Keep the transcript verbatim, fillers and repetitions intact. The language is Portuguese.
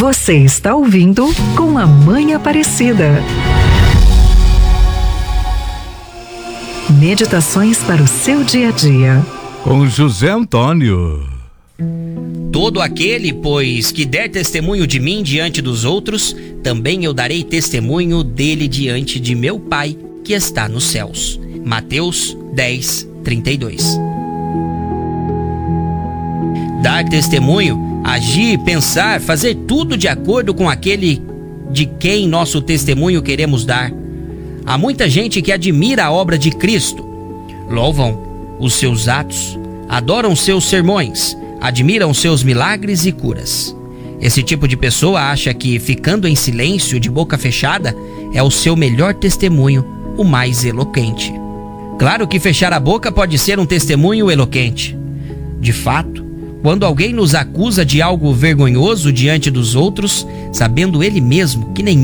Você está ouvindo Com a Mãe Aparecida. Meditações para o seu dia a dia. Com José Antônio. Todo aquele, pois, que der testemunho de mim diante dos outros, também eu darei testemunho dele diante de meu Pai, que está nos céus. Mateus dez, trinta e dois. Dar testemunho, agir, pensar, fazer tudo de acordo com aquele de quem nosso testemunho queremos dar. Há muita gente que admira a obra de Cristo, louvam os seus atos, adoram seus sermões, admiram seus milagres e curas. Esse tipo de pessoa acha que ficando em silêncio, de boca fechada, é o seu melhor testemunho, o mais eloquente. Claro que fechar a boca pode ser um testemunho eloquente. De fato, quando alguém nos acusa de algo vergonhoso diante dos outros, sabendo ele mesmo que nem